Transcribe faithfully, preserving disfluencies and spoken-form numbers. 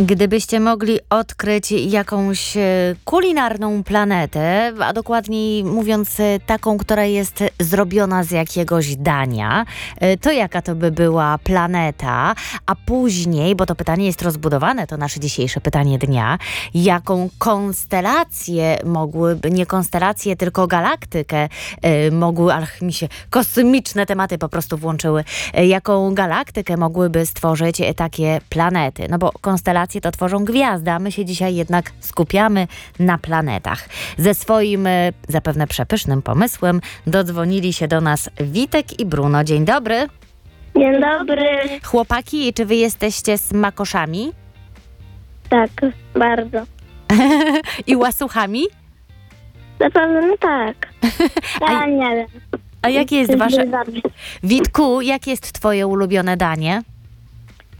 Gdybyście mogli odkryć jakąś e, kulinarną planetę, a dokładniej mówiąc e, taką, która jest zrobiona z jakiegoś dania, e, to jaka to by była planeta? A później, bo to pytanie jest rozbudowane, to nasze dzisiejsze pytanie dnia, jaką konstelację mogłyby, nie konstelację, tylko galaktykę e, mogły, ach mi się kosmiczne tematy po prostu włączyły, e, jaką galaktykę mogłyby stworzyć e, takie planety? No bo konstelacje to tworzą gwiazdy, a my się dzisiaj jednak skupiamy na planetach. Ze swoim e, zapewne przepysznym pomysłem dodzwonili się do nas Witek i Bruno. Dzień dobry. Dzień dobry. Chłopaki, czy wy jesteście smakoszami? Tak, bardzo. I łasuchami? Na pewno tak. A- Ja nie wiem. A jakie jest Coś wasze... wydarzy. Witku, jakie jest twoje ulubione danie?